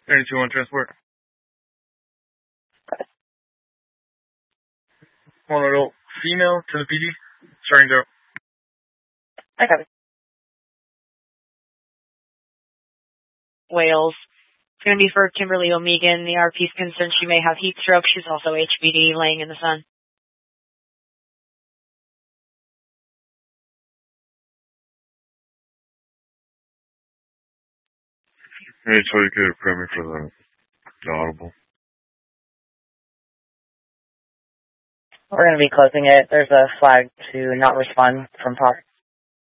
32-1 transport. One adult female to the PD. Starting 0. I copy. Wales. It's going to be for Kimberly O'Megan. The RP is concerned she may have heat stroke. She's also HBD, laying in the sun. Hey, so you could prep me for the audible. We're going to be closing it. There's a flag to not respond from POC.